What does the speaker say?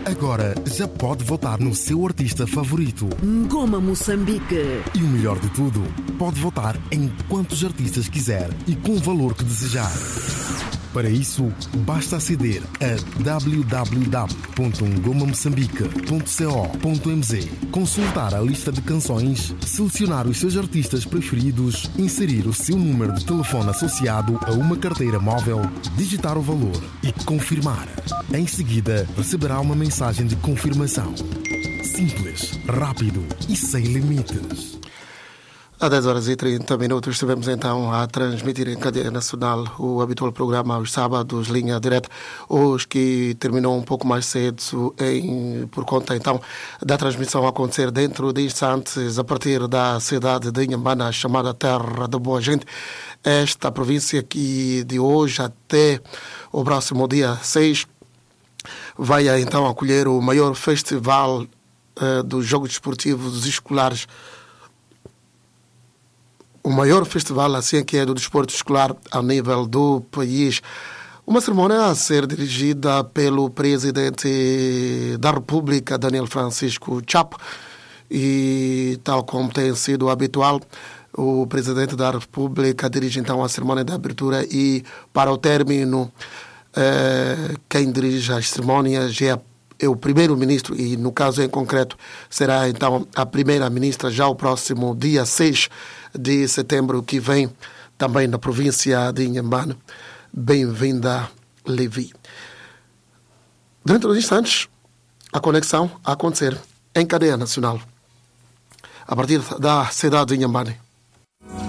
Agora já pode votar no seu artista favorito. Ngoma Moçambique. E o melhor de tudo, pode votar em quantos artistas quiser e com o valor que desejar. Para isso, basta aceder a www.ngomamoçambique.co.mz, consultar a lista de canções, selecionar os seus artistas preferidos, inserir o seu número de telefone associado a uma carteira móvel, digitar o valor e confirmar. Em seguida, receberá uma mensagem de confirmação. Simples, rápido e sem limites. Há 10 horas e 30 minutos estivemos então a transmitir em cadeia nacional o habitual programa aos sábados, Linha Direta, hoje que terminou um pouco mais cedo por conta então da transmissão a acontecer dentro de instantes a partir da cidade de Inhambane, chamada Terra da Boa Gente. Esta província que de hoje até o próximo dia 6 vai então acolher o maior festival dos Jogos Desportivos Escolares. O maior festival, assim que é do desporto escolar a nível do país. Uma cerimónia a ser dirigida pelo presidente da República, Daniel Francisco Chapo, e tal como tem sido habitual, o presidente da República dirige então a cerimónia de abertura e para o término, quem dirige as cerimónias é o primeiro-ministro e, no caso em concreto, será então a primeira-ministra já o próximo dia 6 de setembro que vem, também na província de Inhambane. Bem-vinda, Levi. Dentro de instantes, a conexão a acontecer em cadeia nacional, a partir da cidade de Inhambane.